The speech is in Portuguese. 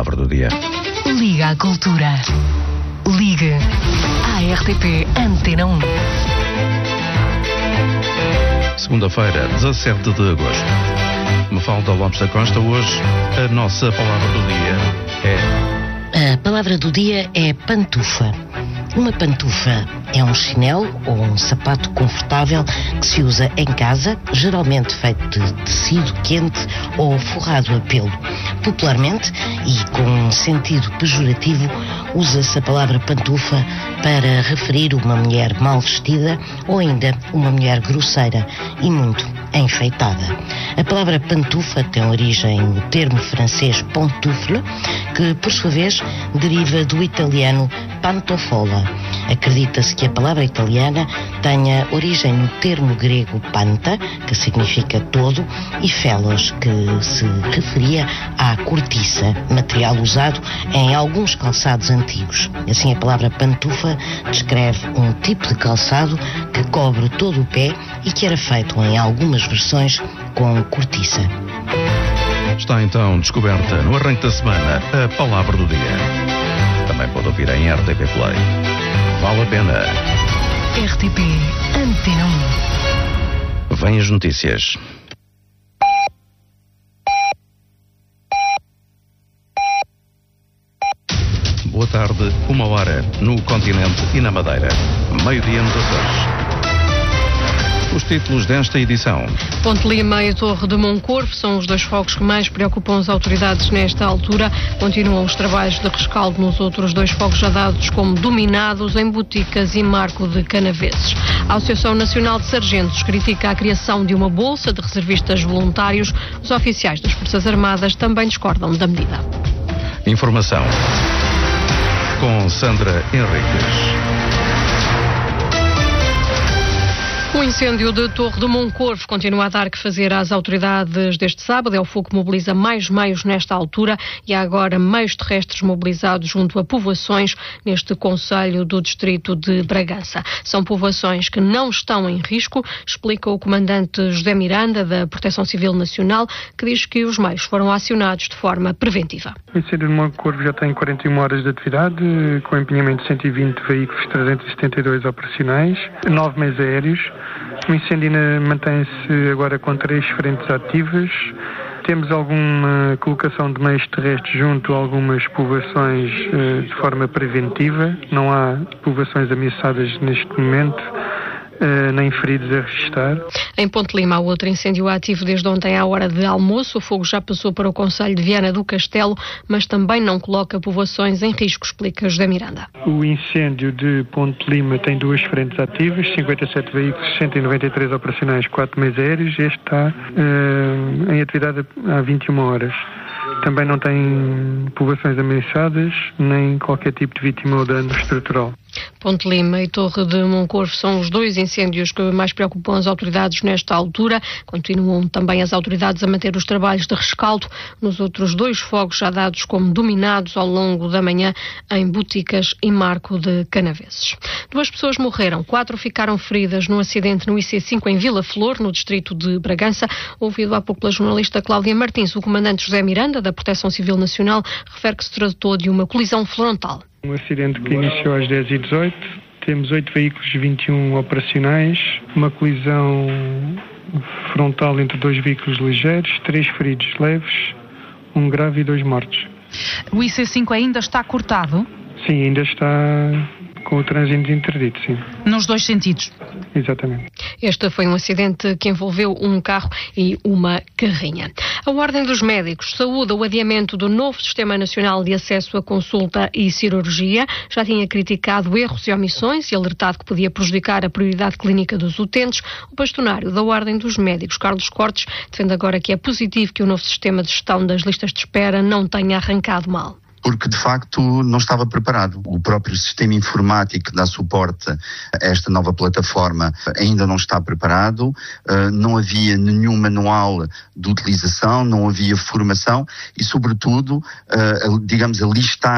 palavra do dia. Liga à cultura. Ligue à RTP Antena 1. Segunda-feira, 17 de agosto. Mafalda Lopes da Costa, hoje a nossa palavra do dia é... A palavra do dia é pantufa. Uma pantufa é um chinelo ou um sapato confortável que se usa em casa, geralmente feito de tecido quente ou forrado a pelo. Popularmente, e com um sentido pejorativo, usa-se a palavra pantufa para referir uma mulher mal vestida ou ainda uma mulher grosseira e muito enfeitada. A palavra pantufa tem origem no termo francês pantoufle, que por sua vez deriva do italiano pantofola. Acredita-se que a palavra italiana tenha origem no termo grego panta, que significa todo, e felos, que se referia à cortiça, material usado em alguns calçados antigos. Assim, a palavra pantufa descreve um tipo de calçado que cobre todo o pé e que era feito em algumas versões com cortiça. Está então descoberta no arranque da semana a palavra do dia. Também pode ouvir em RTP Play. Vale a pena. RTP Antena 1. Vêm as notícias. Boa tarde, 1h no continente e na Madeira. Meio-dia nos Açores. Os títulos desta edição. Ponte Lima e Torre de Moncorvo são os dois focos que mais preocupam as autoridades nesta altura. Continuam os trabalhos de rescaldo nos outros dois focos já dados como dominados em Boticas e Marco de Canaveses. A Associação Nacional de Sargentos critica a criação de uma bolsa de reservistas voluntários. Os oficiais das Forças Armadas também discordam da medida. Informação com Sandra Henriques. O incêndio de Torre de Moncorvo continua a dar que fazer às autoridades deste sábado. É o fogo que mobiliza mais meios nesta altura e há agora meios terrestres mobilizados junto a povoações neste concelho do distrito de Bragança. São povoações que não estão em risco, explica o comandante José Miranda, da Proteção Civil Nacional, que diz que os meios foram acionados de forma preventiva. O incêndio de Moncorvo já tem 41 horas de atividade, com empenhamento de 120 veículos, 372 operacionais, 9 meios aéreos. O incêndio mantém-se agora com 3 frentes ativas. Temos alguma colocação de meios terrestres junto a algumas povoações de forma preventiva. Não há povoações ameaçadas neste momento, nem feridos a registrar. Em Ponte Lima há outro incêndio ativo desde ontem à hora de almoço. O fogo já passou para o concelho de Viana do Castelo, mas também não coloca povoações em risco, explica José Miranda. O incêndio de Ponte Lima tem 2 frentes ativas, 57 veículos, 193 operacionais, 4 meios aéreos. Este está em atividade há 21 horas. Também não tem povoações ameaçadas, nem qualquer tipo de vítima ou dano estrutural. Ponte Lima e Torre de Moncorvo são os dois incêndios que mais preocupam as autoridades nesta altura. Continuam também as autoridades a manter os trabalhos de rescaldo nos outros 2 fogos já dados como dominados ao longo da manhã em Boticas e Marco de Canaveses. 2 pessoas morreram, 4 ficaram feridas num acidente no IC5 em Vila Flor, no distrito de Bragança. Ouvido há pouco pela jornalista Cláudia Martins, o comandante José Miranda, da Proteção Civil Nacional, refere que se tratou de uma colisão frontal. Um acidente que iniciou às 10h18, temos 8 veículos, 21 operacionais, uma colisão frontal entre 2 veículos ligeiros, 3 feridos leves, 1 grave e 2 mortos. O IC5 ainda está cortado? Sim, ainda está com o trânsito interdito, sim. Nos 2 sentidos? Exatamente. Este foi um acidente que envolveu um carro e uma carrinha. A Ordem dos Médicos saúda o adiamento do novo Sistema Nacional de Acesso à Consulta e Cirurgia. Já tinha criticado erros e omissões e alertado que podia prejudicar a prioridade clínica dos utentes. O bastonário da Ordem dos Médicos, Carlos Cortes, defende agora que é positivo que o novo sistema de gestão das listas de espera não tenha arrancado mal. Porque de facto não estava preparado. O próprio sistema informático que dá suporte a esta nova plataforma ainda não está preparado, não havia nenhum manual de utilização, não havia formação e sobretudo, digamos, a listagem